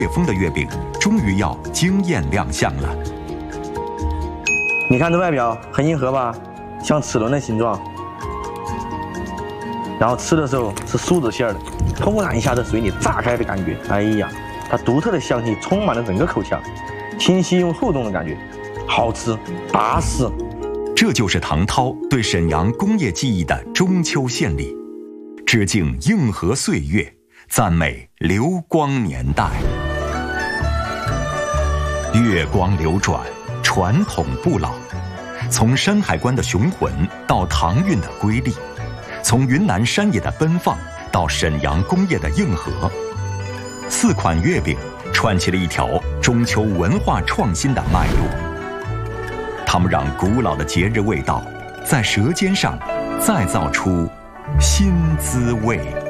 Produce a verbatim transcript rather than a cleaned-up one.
岳峰的月饼终于要惊艳亮相了。 你看这外表很硬核吧，像齿轮的形状。然后吃的时候是酥子馅的，突然一下在嘴里炸开的感觉，哎呀，它独特的香气充满了整个口腔，清晰又厚重的感觉，好吃，打死！ 这就是唐涛对沈阳工业技艺的中秋献礼，致敬硬核岁月，赞美流光年代。月光流转，传统不老，从山海关的雄浑到唐韵的瑰丽，从云南山野的奔放到沈阳工业的硬核，四款月饼串起了一条中秋文化创新的脉络。它们让古老的节日味道在舌尖上再造出新滋味。